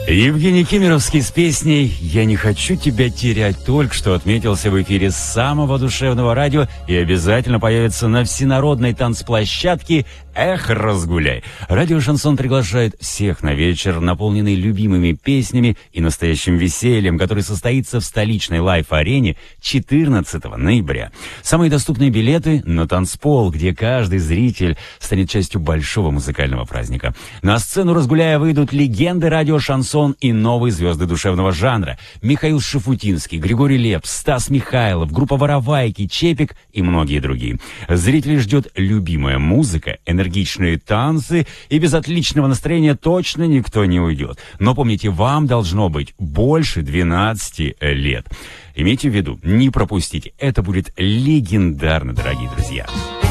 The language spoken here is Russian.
Евгений Кемеровский с песней «Я не хочу тебя терять» только что отметился в эфире самого душевного радио и обязательно появится на всенародной танцплощадке «Эх, разгуляй». Радио «Шансон» приглашает всех на вечер, наполненный любимыми песнями и настоящим весельем, который состоится в столичной лайф-арене 14 ноября. Самые доступные билеты на танцпол, где каждый зритель станет частью большого музыкального праздника. На сцену «Разгуляя» выйдут легенды радио «Шансон» и новые звезды душевного жанра. Михаил Шафутинский, Григорий Лепс, Стас Михайлов, группа «Воровайки», Чепик и многие другие. Зрителей ждет любимая музыка, энергичные танцы, и без отличного настроения точно никто не уйдет. Но помните, вам должно быть больше 12 лет. Имейте в виду, не пропустите. Это будет легендарно, дорогие друзья.